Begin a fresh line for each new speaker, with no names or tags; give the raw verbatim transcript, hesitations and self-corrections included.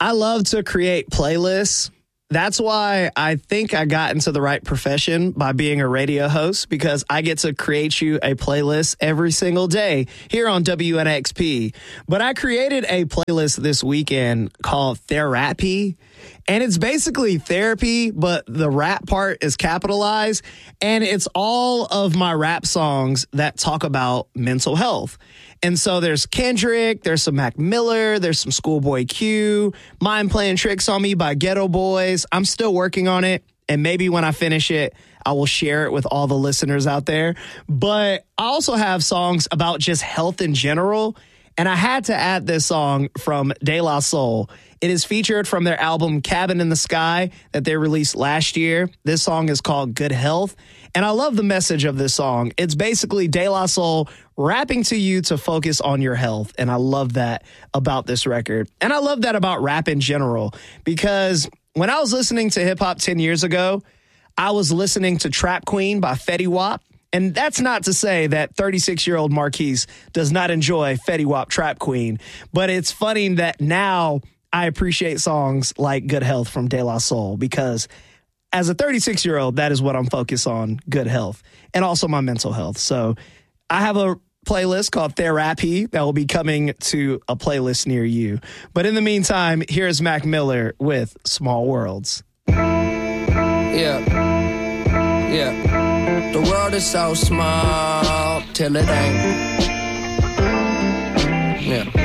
I love to create playlists. That's why I think I got into the right profession by being a radio host, because I get to create you a playlist every single day here on W N X P. But I created a playlist this weekend called Therapy, and it's basically therapy, but the rap part is capitalized, and it's all of my rap songs that talk about mental health. And so there's Kendrick, there's some Mac Miller, there's some Schoolboy Q, Mind Playing Tricks on Me by Ghetto Boys. I'm still working on it, and maybe when I finish it, I will share it with all the listeners out there. But I also have songs about just health in general, and I had to add this song from De La Soul. It is featured from their album Cabin in the Sky that they released last year. This song is called Good Health, and I love the message of this song. It's basically De La Soul rapping to you to focus on your health, and I love that about this record. And I love that about rap in general, because when I was listening to hip-hop ten years ago, I was listening to Trap Queen by Fetty Wap. And that's not to say that thirty-six-year-old Marquise does not enjoy Fetty Wap Trap Queen, but it's funny that now I appreciate songs like Good Health from De La Soul, because as a thirty-six-year-old, that is what I'm focused on, good health, and also my mental health. So I have a playlist called Therapy that will be coming to a playlist near you. But in the meantime, here's Mac Miller with Small Worlds.
Yeah. Yeah. The world is so small till it ain't. Yeah.